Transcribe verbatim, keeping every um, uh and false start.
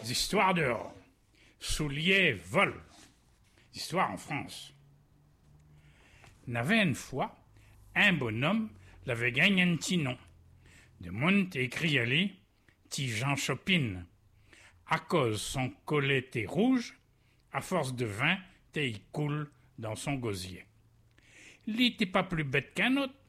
Histoires dehors. Souliers volent. Histoire en France. N'avait une fois, un bonhomme l'avait gagné un petit nom. De monde écriait petit Jean Chopin. À cause son collet était rouge, à force de vin, t'es il coule dans son gosier. Il n'était pas plus bête qu'un autre,